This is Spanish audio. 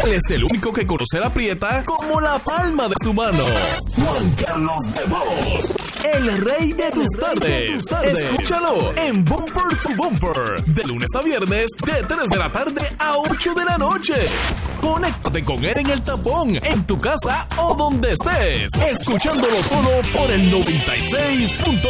Él es el único que conoce la Prieta como la palma de su mano. Juan Carlos de Vos, el rey de tus tardes. Escúchalo en Bumper to Bumper, de lunes a viernes, de 3 de la tarde a 8 de la noche. Conéctate con él en el tapón, en tu casa o donde estés, escuchándolo solo por el 96.9.